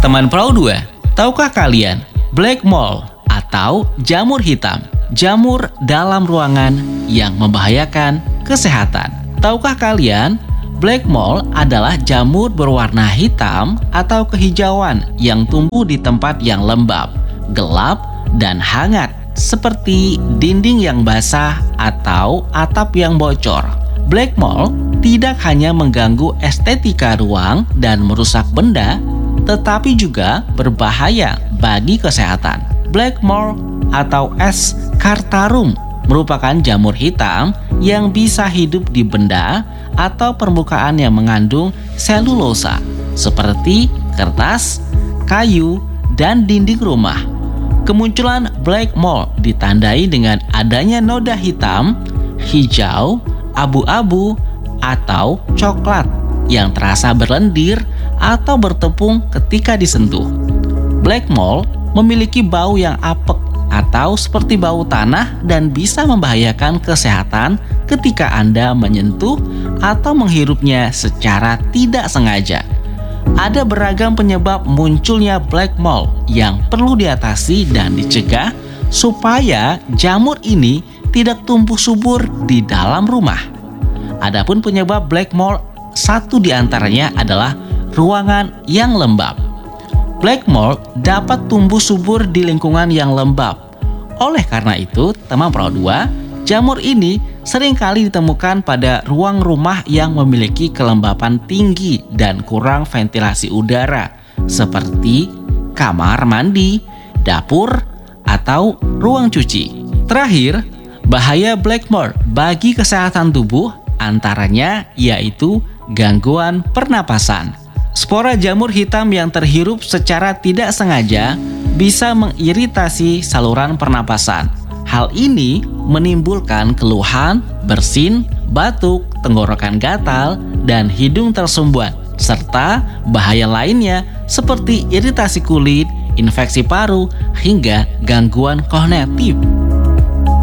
Teman Pro 2, tahukah kalian black mold atau jamur hitam? Jamur dalam ruangan yang membahayakan kesehatan. Tahukah kalian black mold adalah jamur berwarna hitam atau kehijauan yang tumbuh di tempat yang lembab, gelap, dan hangat seperti dinding yang basah atau atap yang bocor. Black mold tidak hanya mengganggu estetika ruang dan merusak benda, tetapi juga berbahaya bagi kesehatan. Black mold atau Ascarium merupakan jamur hitam yang bisa hidup di benda atau permukaan yang mengandung selulosa seperti kertas, kayu, dan dinding rumah. Kemunculan black mold ditandai dengan adanya noda hitam, hijau, abu-abu, atau coklat yang terasa berlendir atau bertepung ketika disentuh. Black mold memiliki bau yang apek atau seperti bau tanah dan bisa membahayakan kesehatan ketika Anda menyentuh atau menghirupnya secara tidak sengaja. Ada beragam penyebab munculnya black mold yang perlu diatasi dan dicegah supaya jamur ini tidak tumbuh subur di dalam rumah. Adapun penyebab black mold, satu di antaranya adalah ruangan yang lembab. Black mold dapat tumbuh subur di lingkungan yang lembab. Oleh karena itu, teman Pro 2, jamur ini seringkali ditemukan pada ruang rumah yang memiliki kelembapan tinggi dan kurang ventilasi udara, seperti kamar mandi, dapur, atau ruang cuci. Terakhir, bahaya black mold bagi kesehatan tubuh antaranya yaitu gangguan pernapasan. Spora jamur hitam yang terhirup secara tidak sengaja bisa mengiritasi saluran pernapasan. Hal ini menimbulkan keluhan, bersin, batuk, tenggorokan gatal, dan hidung tersumbat, serta bahaya lainnya seperti iritasi kulit, infeksi paru, hingga gangguan kognitif.